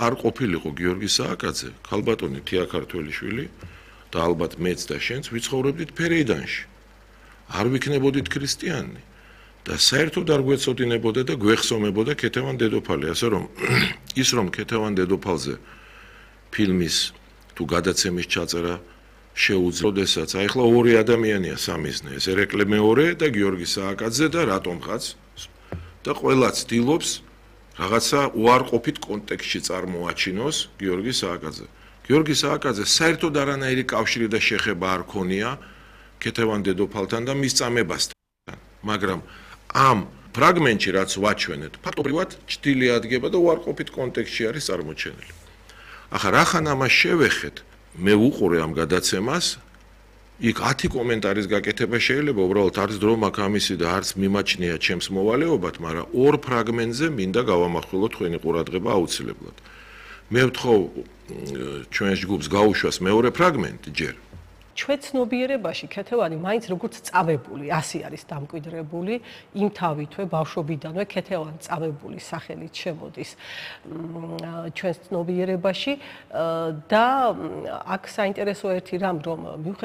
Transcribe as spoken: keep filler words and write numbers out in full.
არ ყოფილიყო გიორგი სააკაძე, ქალბატონი თია ქართველიშვილი და ალბათ მეც და შენც ვიცხოვრებდით ფერეიდანში. არ ვიქნებოდით ქრისტიანი და საერთოდ არ გვეცოდინებოდა და გვეხსომებოდა ქეთევან დედოფალი, ასე რომ ის რომ ქეთევან დედოფალზე ფილმის თუ გადაცემის ჩაწერა შეუძლო, როდესაც აი ახლა ორი ადამიანია სამიზნე, ეს ერეკლე მეორე და გიორგი სააკაძე და რატომღაც და ყველა ცდილობს რაღაცა უარყოფით კონტექსტში წარმოაჩინოს გიორგი სააკაძე. გიორგი სააკაძე საერთოდ არანაირი კავშირი და შეხება არ ქონია ქეთევან დედოფალთან და მის წამებასთან, მაგრამ ამ ფრაგმენტში რაც ვაჩვენეთ, ფაქტობრივად ჭრილი ადგება და უარყოფით კონტექსტში არის წარმოჩენილი. ახლა რახან ამას შევეხეთ, მე ვუყურე ამ გადაცემას, იქ ათი კომენტარის გაკეთება შეიძლება, უბრალოდ არც დრო მაქვს ამისი და არც მიმაჩნია ჩემს მოვალეობად, მაგრამ ორ ფრაგმენტზე მინდა გავამახვილო თქვენი ყურადღება აუცილებლად. მე ვთხოვ ჩვენს ჯგუფს გაუშვას მეორე ფრაგმენტი ჯერ. ჩვენ ცნობიერებაში ქეთევანი მაინც როგორც წავებული, ასი არის დამკვიდრებული, იმ თავითვე ბავშვობიდანვე ქეთევან წავებული სახელით შემოდის ჩვენ ცნობიერებაში და აქ საინტერესო ერთი რამ რომ